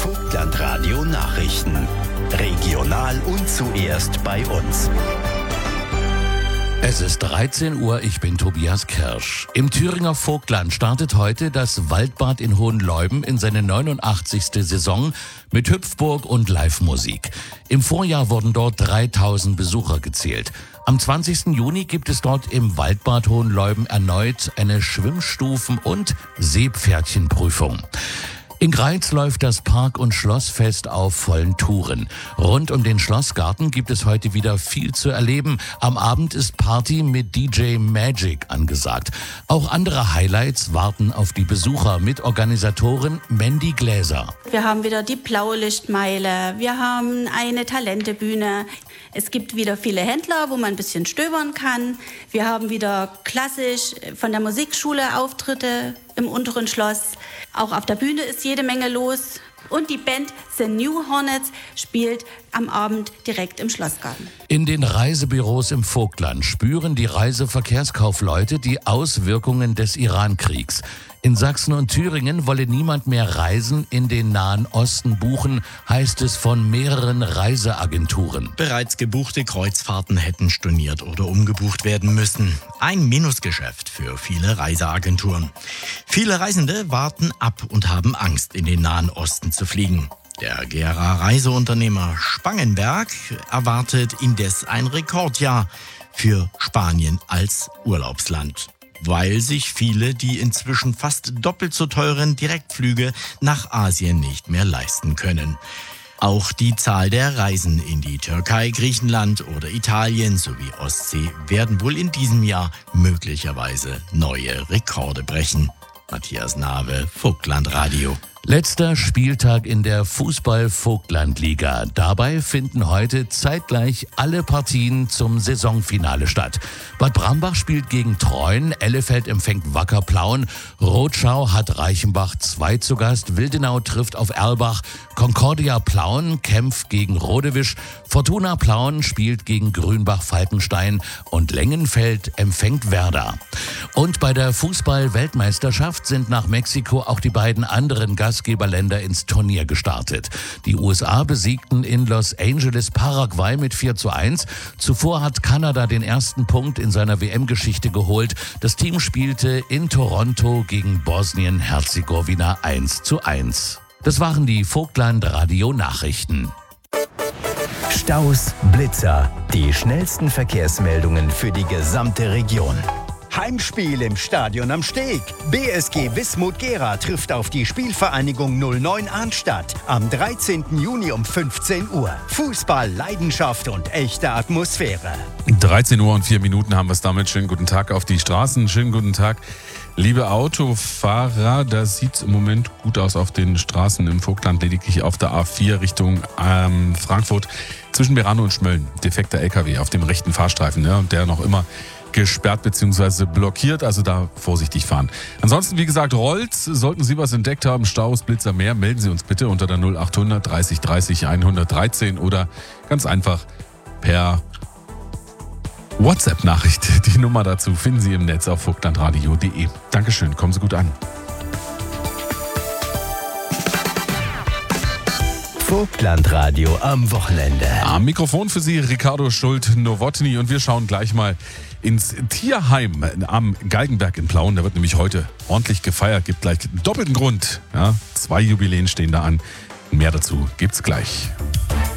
Vogtlandradio Nachrichten. Regional und zuerst bei uns. Es ist 13 Uhr, ich bin Tobias Kirsch. Im Thüringer Vogtland startet heute das Waldbad in Hohenleuben in seine 89. Saison mit Hüpfburg und Live-Musik. Im Vorjahr wurden dort 3000 Besucher gezählt. Am 20. Juni gibt es dort im Waldbad Hohenleuben erneut eine Schwimmstufen- und Seepferdchenprüfung. In Greiz läuft das Park- und Schlossfest auf vollen Touren. Rund um den Schlossgarten gibt es heute wieder viel zu erleben. Am Abend ist Party mit DJ Magic angesagt. Auch andere Highlights warten auf die Besucher mit Organisatorin Mandy Gläser. Wir haben wieder die Blaulichtmeile, wir haben eine Talentebühne. Es gibt wieder viele Händler, wo man ein bisschen stöbern kann. Wir haben wieder klassisch von der Musikschule Auftritte im unteren Schloss. Auch auf der Bühne ist jede Menge los. Und die Band The New Hornets spielt am Abend direkt im Schlossgarten. In den Reisebüros im Vogtland spüren die Reiseverkehrskaufleute die Auswirkungen des Iran-Kriegs. In Sachsen und Thüringen wolle niemand mehr Reisen in den Nahen Osten buchen, heißt es von mehreren Reiseagenturen. Bereits gebuchte Kreuzfahrten hätten storniert oder umgebucht werden müssen. Ein Minusgeschäft für viele Reiseagenturen. Viele Reisende warten ab und haben Angst, in den Nahen Osten zu fliegen. Der Gera Reiseunternehmer Spangenberg erwartet indes ein Rekordjahr für Spanien als Urlaubsland, weil sich viele die inzwischen fast doppelt so teuren Direktflüge nach Asien nicht mehr leisten können. Auch die Zahl der Reisen in die Türkei, Griechenland oder Italien sowie Ostsee werden wohl in diesem Jahr möglicherweise neue Rekorde brechen. Matthias Nawe, Vogtlandradio. Letzter Spieltag in der Fußball-Vogtland-Liga. Dabei finden heute zeitgleich alle Partien zum Saisonfinale statt. Bad Brambach spielt gegen Treuen, Ellefeld empfängt Wacker Plauen, Rotschau hat Reichenbach 2 zu Gast, Wildenau trifft auf Erlbach, Concordia Plauen kämpft gegen Rodewisch, Fortuna Plauen spielt gegen Grünbach-Falkenstein und Lengenfeld empfängt Werder. Und bei der Fußball-Weltmeisterschaft sind nach Mexiko auch die beiden anderen Gastgeberländer ins Turnier gestartet. Die USA besiegten in Los Angeles Paraguay mit 4:1. Zuvor hat Kanada den ersten Punkt in seiner WM-Geschichte geholt. Das Team spielte in Toronto gegen Bosnien-Herzegowina 1:1. Das waren die Vogtland-Radio-Nachrichten. Staus, Blitzer, die schnellsten Verkehrsmeldungen für die gesamte Region. Heimspiel im Stadion am Steg. BSG Wismut Gera trifft auf die Spielvereinigung 09 Arnstadt am 13. Juni um 15 Uhr. Fußball, Leidenschaft und echte Atmosphäre. 13 Uhr und 4 Minuten haben wir es damit. Schönen guten Tag auf die Straßen. Schönen guten Tag, liebe Autofahrer. Da sieht es im Moment gut aus auf den Straßen im Vogtland, lediglich auf der A4 Richtung Frankfurt zwischen Merano und Schmölln. Defekter LKW auf dem rechten Fahrstreifen, ja, und der noch immer gesperrt bzw. blockiert, also da vorsichtig fahren. Ansonsten, wie gesagt, rollt's. Sollten Sie was entdeckt haben, Staus, Blitzer, mehr, melden Sie uns bitte unter der 0800 30 30 113 oder ganz einfach per WhatsApp-Nachricht. Die Nummer dazu finden Sie im Netz auf vogtlandradio.de. Dankeschön, kommen Sie gut an. Vogtlandradio am Wochenende. Am Mikrofon für Sie Ricardo Schult-Nowotny und wir schauen gleich mal ins Tierheim am Galgenberg in Plauen. Da wird nämlich heute ordentlich gefeiert, gibt gleich doppelten Grund. Ja, 2 Jubiläen stehen da an. Mehr dazu gibt's gleich.